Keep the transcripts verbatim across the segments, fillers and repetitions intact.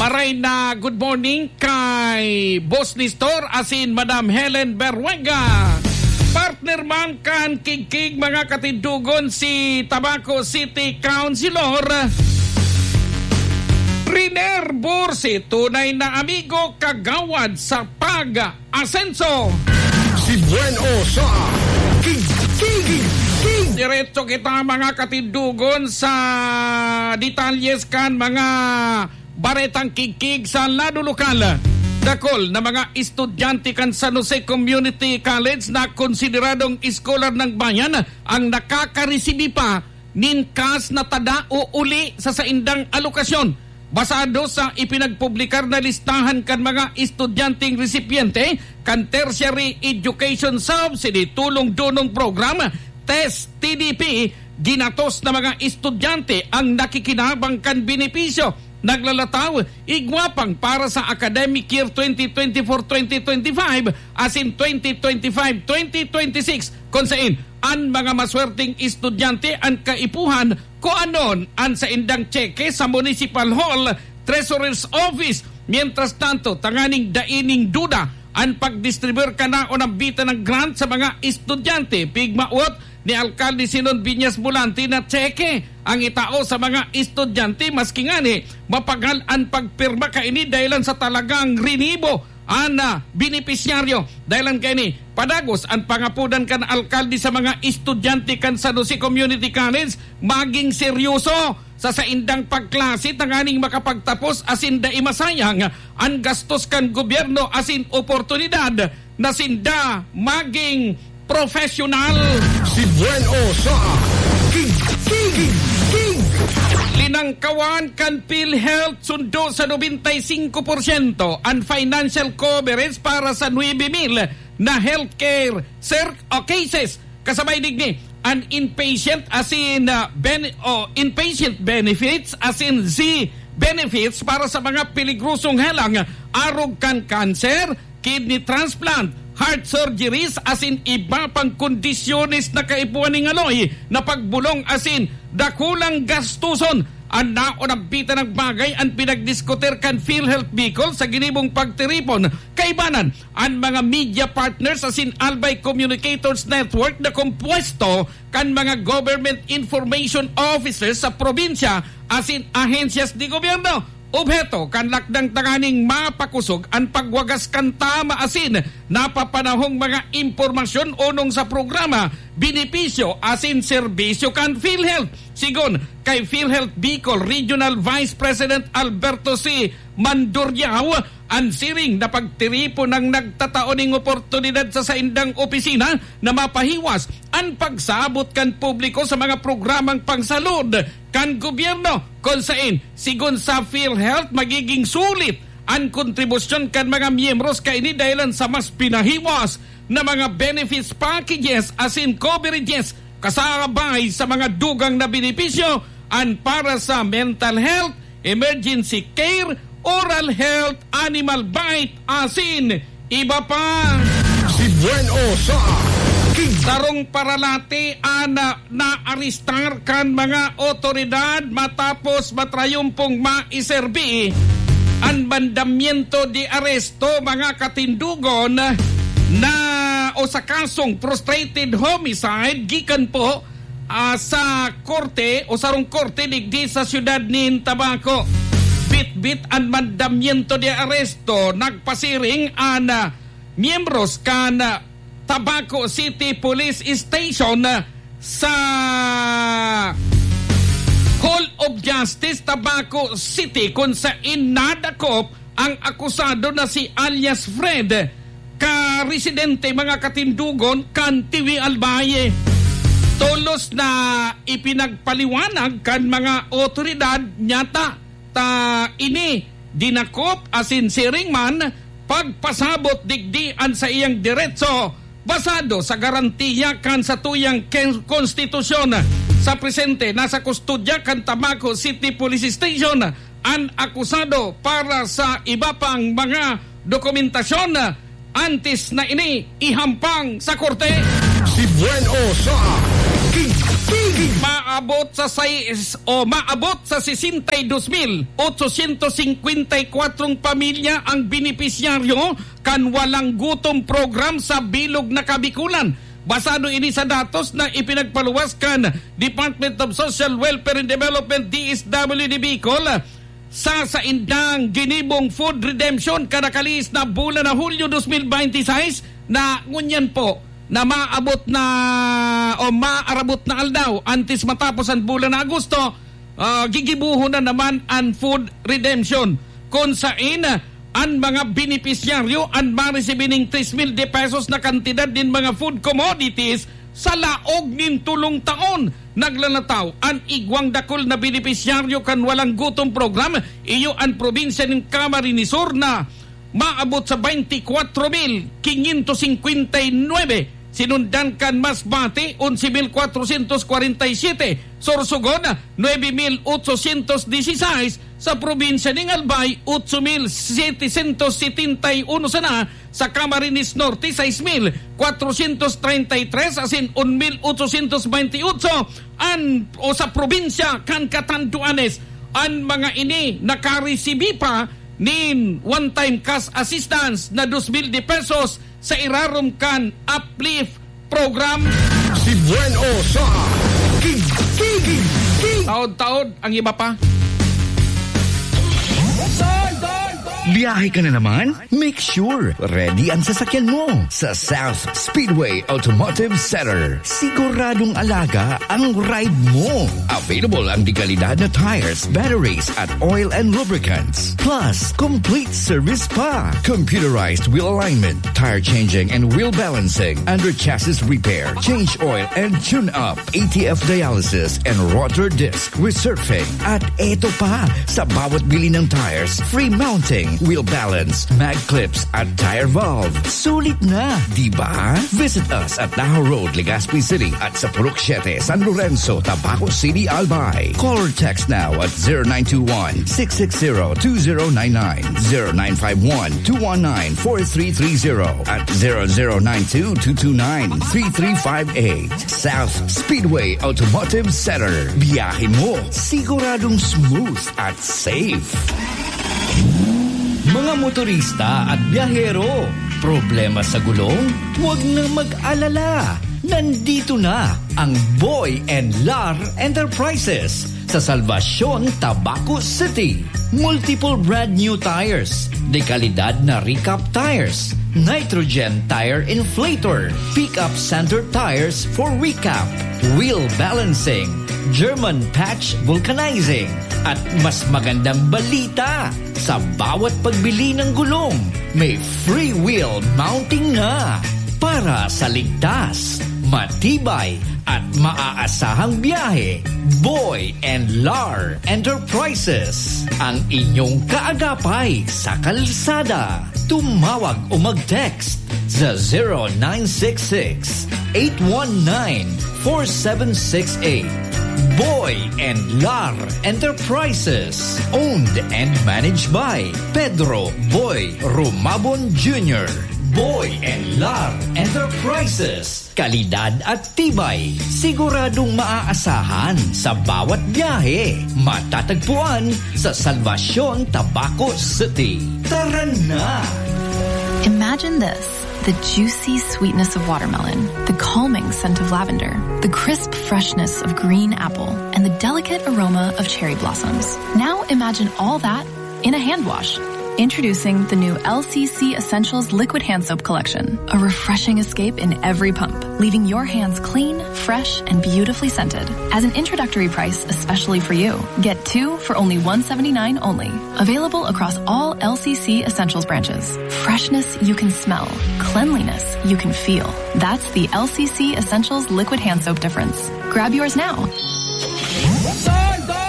Maray na good morning kay Boss Nestor asin Madam Helen Berwega. Partner man kan kikig mga katindugon si Tabaco City Councilor Riner Bursi, tunay na amigo kagawad sa pag-asenso. Si Bueno sa kikig. Diretso kita mga katindugon sa detalyes kan mga baretang kikig sa lado lokal. Dakol na mga estudyante kan San Jose Community College na konsideradong iskolar ng bayan ang nakakaresibi pa ninkas na tada o uli sa saindang alokasyon. Basado sa ipinagpublikar na listahan kan mga estudyanteng resipiente kan Tertiary Education Subsidy Tulong Dunong Program T E S T D P, ginatos na mga estudyante ang nakikinabang kan benepisyo. Naglalataw, igwapang para sa academic year twenty twenty-four twenty twenty-five as in twenty twenty-five twenty twenty-six kung saan ang mga maswerteng estudyante ang kaipuhan ko anon ang sa indang cheque sa Municipal Hall, Treasurer's Office. Mientras tanto, tanganing daining duda ang pagdistribute ka na o nabita ng grant sa mga estudyante. Pigmaot ni Alcalde Sinon Viñas Bulante na cheque ang itao sa mga estudyante maski nga ni mapagal ang pagpirma kaini dahilan sa talagang rinibo ang uh, benepisyaryo. Dahilan kaini padagos ang pangapudan kan alkalde sa mga estudyante kan San Jose Community College maging seryoso sa saindang pagklase tanganing makapagtapos asin da imasayang ang gastos kan gobyerno asin oportunidad na sinda maging professional. Si Bueno sa kikig. Linangkawan kan PhilHealth sundo sa ninety-five percent ang financial coverage para sa nine mil na healthcare ser o cases. Kasabay digni an inpatient as in uh, ben, oh, inpatient benefits as in Z benefits para sa mga peligrosong helang arog kan cancer, kidney transplant, heart surgeries as in iba pang kondisyones na kaipuan ng aloy na pagbulong as in dakulang gastuson. Ang naunabita ng bagay ang pinagdiskuter kan PhilHealth Bicol sa ginibong pagtiripon kaibanan ang mga media partners as in Albay Communicators Network na kompuesto kan mga government information officers sa probinsya as in ahensyas di gobyerno. Obheto kan lakdang tanganing mapakusog ang pagwagas kan tama asin napapanahong mga impormasyon unong sa programa benepisyo asin serbisyo kan PhilHealth. Sigon kay PhilHealth Bicol Regional Vice President Alberto C. Mandurriao, ang siring na pagtiripo ng nagtataoning oportunidad sa saindang opisina na mapahiwas ang pagsabot kan publiko sa mga programang pangsalud kan gobyerno kung saan sigon sa PhilHealth magiging sulit ang kontribusyon kan mga miyembros kaini dahilan sa mas pinahiwas na mga benefits packages as in coverages kasabay sa mga dugang na benepisyo ang para sa mental health, emergency care, oral health, animal bite, asin, iba pa. Si Bueno sa Tarong paralati ana na-aristar kan mga otoridad matapos matrayumpong maiserbi ang mandamiento di aresto mga katindugon na o sa kasong frustrated homicide gikan po uh, sa korte o sarong korte digdi sa siyudad ni Tabaco. Bit-bit ang mandamiento di aresto nagpasiring an uh, miyembros kan uh, Tabaco City Police Station uh, sa Hall of Justice Tabaco City kung sa inadakop ang akusado na si alias Fred ka residente mga katindugon kan Tiwi Albaye. Tolos na ipinagpaliwanag kan mga otoridad nyata ta ini dinakop asin siring man pagpasabot digdian sa iyang diretso basado sa garantiya kan sa tuyang konstitusyon. Sa presente nasa kustodya kan Tabaco City Police Station ang akusado para sa iba pang mga dokumentasyon antes na ini ihampang sa korte. Si Bueno sa Kikigigig. Maabot sa sais o maabot sa sesentadós mil otsyentos singkwentakwatro pamilya ang benepisyaryo kan walang gutom program sa bilog na Kabikulan. Basado ini sa datos na ipinagpaluwas kan Department of Social Welfare and Development D S W D Bicol sa sa indang ginibong food redemption kada kalis na bulan na Hulyo dos mil beintiséis na ngunyan po na maabot na o maarabot na aldaw antes matapos ang bulan na Agosto, uh, gigibuho na naman ang food redemption kung saan ang mga benepisyaryo ang maresibining tres mil de pesos na kantidad din mga food commodities sa laog nin tulong taon. Naglalataw ang igwang dakol na benepisyaryo kan walang gutom program iyo ang probinsya ng Camarines Sur na maabot sa veinticuatro mil quinientos cincuenta y nueve. Sinundan kan Masbate once mil cuatrocientos cuarenta y siete, Sorsogon nueve mil ochocientos dieciséis, sa probinsya ng Albay ocho mil setecientos setenta y uno sana, sa Camarines Norte seis mil cuatrocientos treinta y tres asin one mil ochocientos veintiocho an o sa probinsya kan Catanduanes ang mga ini nakaresibi pa nin one-time cash assistance na dos mil de pesos sa irarom kan uplift program. Si Bueno sa Kikigigig. Taod-taod ang iba pa. Biyahe ka na naman? Make sure ready ang sasakyan mo sa South Speedway Automotive Center. Siguradong alaga ang ride mo. Available ang dekalidad na tires, batteries at oil and lubricants. Plus, complete service pa. Computerized wheel alignment, tire changing and wheel balancing, under chassis repair, change oil and tune up, A T F dialysis and rotor disc resurfacing. At eto pa, sa bawat bili ng tires, free mounting, wheel balance, mag clips at tire valve. Sulit na, di ba? Visit us at Tahoe Road, Legazpi City at sa Purok siete, San Lorenzo, Tabaco City, Albay. Call or text now at zero nine two one, six six zero, two zero nine nine, zero nine five one, two one nine, four three three zero at zero zero nine two, two two nine, three three five eight. South Speedway Automotive Center. Biyahe mo, siguradong smooth at safe. Mga motorista at biyahero, problema sa gulong? Huwag na mag-alala. Nandito na ang Boy and Lar Enterprises sa Salvacion, Tabaco City. Multiple brand new tires, dekalidad na recap tires, nitrogen tire inflator, pickup center tires for recap, wheel balancing, German patch vulcanizing, at mas magandang balita, sa bawat pagbili ng gulong, may free wheel mounting na para sa ligtas, matibay at maaasahang biyahe. Boy and Lar Enterprises, ang inyong kaagapay sa kalsada. Tumawag o mag-text sa zero nine six six, eight one nine, four seven six eight. Boy and Lar Enterprises, owned and managed by Pedro Boy Rumabon Junior Boy and Lar Enterprises, kalidad at tibay, siguradong maaasahan sa bawat biyahe. Matatagpuan sa Salvacion, Tabaco City. Tara na! Imagine this. The juicy sweetness of watermelon, the calming scent of lavender, the crisp freshness of green apple, and the delicate aroma of cherry blossoms. Now imagine all that in a hand wash. Introducing the new L C C Essentials Liquid Hand Soap Collection. A refreshing escape in every pump, leaving your hands clean, fresh, and beautifully scented. As an introductory price especially for you, get two for only one hundred seventy-nine dollars only. Available across all L C C Essentials branches. Freshness you can smell. Cleanliness you can feel. That's the L C C Essentials Liquid Hand Soap difference. Grab yours now.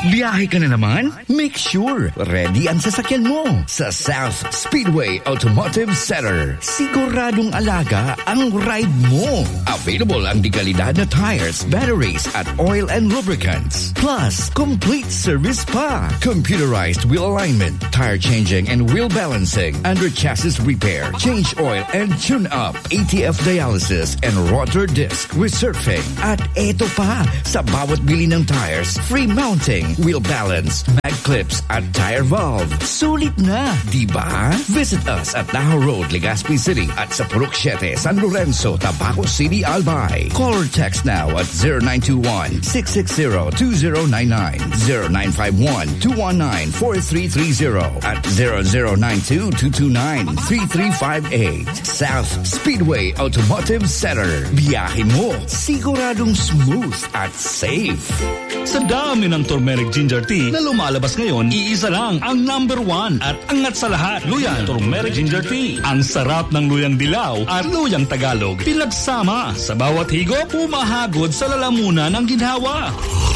Biyahe ka na naman? Make sure ready ang sasakyan mo sa South Speedway Automotive Center. Siguradong alaga ang ride mo. Available ang dekalidad na tires, batteries at oil and lubricants. Plus, complete service pa. Computerized wheel alignment, tire changing and wheel balancing, under chassis repair, change oil and tune up, A T F dialysis and rotor disc resurfacing. At eto pa, sa bawat bili ng tires, free mounting, wheel balance, mag clips at tire valve. Sulit na, di ba? Visit us at Tahoe Road, Legazpi City at sa Purok siete, San Lorenzo, Tabaco City, Albay. Call or text now at zero nine two one, six six zero, two zero nine nine, zero nine five one, two one nine, four three three zero at zero zero nine two, two two nine, three three five eight. South Speedway Automotive Center. Biyahe mo, siguradong smooth at safe. Sa dami ng turmeric ginger tea na lumalabas ngayon, iisa lang ang number one at angat sa lahat. Luyan Turmeric Ginger Tea. Ang sarap ng luyang dilaw at luyang Tagalog pinagsama. Sa bawat higop, pumahagod sa lalamunan ng ginhawa.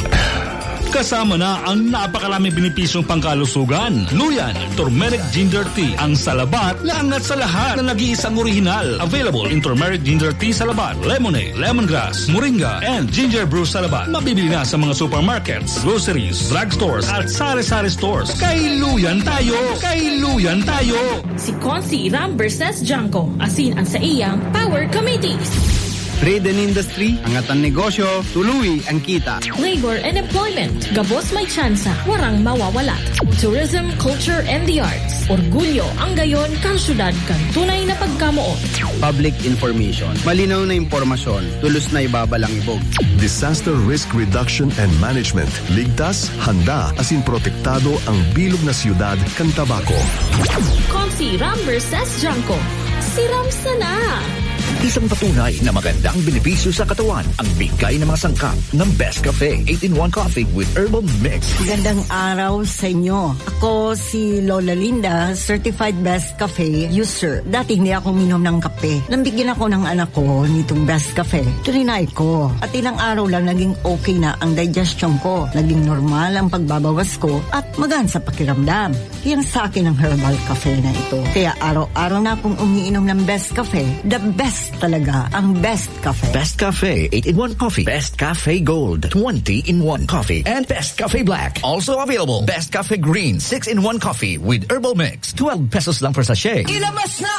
Kasama na ang napakaraming benepisyong pangkalusugan. Luyan Turmeric Ginger Tea. Ang salabat na angat sa lahat na nag-iisang orihinal. Available in Turmeric Ginger Tea Salabat, Lemonade, Lemongrass, Moringa, and Ginger Brew Salabat. Mabibili na sa mga supermarkets, groceries, drugstores, at sari-sari stores. Kay Luyan tayo! Kay Luyan tayo! Si Consi Ram versus Janko. Asin ang sa iyang Power Committees. Trade and industry, angat ang negosyo, tuloy ang kita. Labor and employment, gabos may tsansa, warang mawawala. Tourism, culture, and the arts. Orgulyo ang gayon kang syudad kang tunay na pagkamuot. Public information, malinaw na impormasyon, tulos na ibabalang ibog. Disaster Risk Reduction and Management. Ligtas, handa, asin protektado ang bilog na siyudad kan Tabaco. Consi Ram versus Janko. Si Ram sana. Isang patunay na magandang benepisyo sa katawan ang bigay ng mga sangkap ng Best Cafe eight in one Coffee with Herbal Mix. Magandang araw sa inyo. Ako si Lola Linda, Certified Best Cafe user. Dati hindi ako minom ng kape. Nambigyan ako ng anak ko nitong Best Cafe. Turinay ko. At ilang araw lang naging okay na ang digestion ko. Naging normal ang pagbabawas ko at magaan sa pakiramdam. Yan sa akin ang Herbal Cafe na ito. Kaya araw-araw na akong umiinom ng Best Cafe. The best talaga ang Best Cafe. Best Cafe eight in one Coffee, Best Cafe Gold twenty in one Coffee, and Best Cafe Black. Also available, Best Cafe Green six in one Coffee with Herbal Mix. twelve pesos lang per sachet. Ilabas na